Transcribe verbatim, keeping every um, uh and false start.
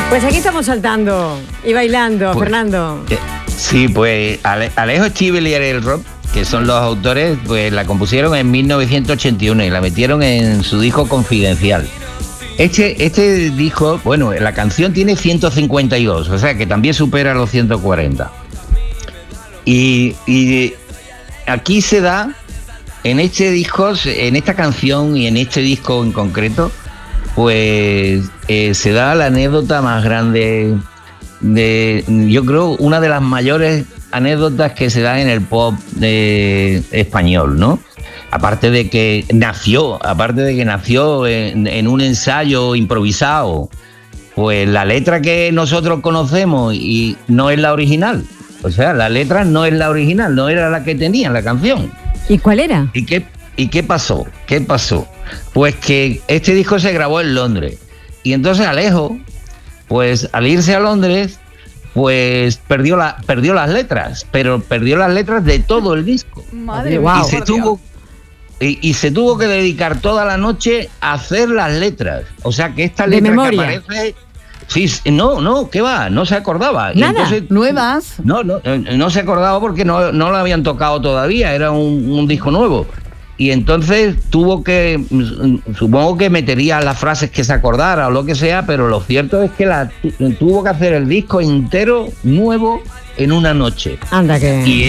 Pues aquí estamos saltando y bailando, pues, Fernando. Eh, sí, pues Ale, Alejo Stivel y Ariel Roth, que son los autores, pues la compusieron en mil novecientos ochenta y uno y la metieron en su disco Confidencial. Este, este disco, bueno, la canción tiene ciento cincuenta y dos, o sea que también supera los ciento cuarenta. Y, y aquí se da, en este disco, en esta canción y en este disco en concreto, pues eh, se da la anécdota más grande de, yo creo, una de las mayores anécdotas que se da en el pop de, español, ¿no? Aparte de que nació, aparte de que nació en, en un ensayo improvisado, pues la letra que nosotros conocemos y no es la original. O sea, la letra no es la original, no era la que tenía la canción. ¿Y cuál era? ¿Y qué, y qué pasó? ¿Qué pasó? Pues que este disco se grabó en Londres. Y entonces Alejo, pues al irse a Londres, pues perdió, la, perdió las letras, pero perdió las letras de todo el disco. Madre mía, y, se tuvo, y, y se tuvo que dedicar toda la noche a hacer las letras. O sea que esta letra que aparece... Sí, no, no, ¿qué va? No se acordaba. Nada, y entonces, nuevas. No, no, no se acordaba porque no, no lo habían tocado todavía, era un, un disco nuevo. Y entonces tuvo que, supongo que metería las frases que se acordara o lo que sea, pero lo cierto es que la, tuvo que hacer el disco entero nuevo en una noche. Anda que... Y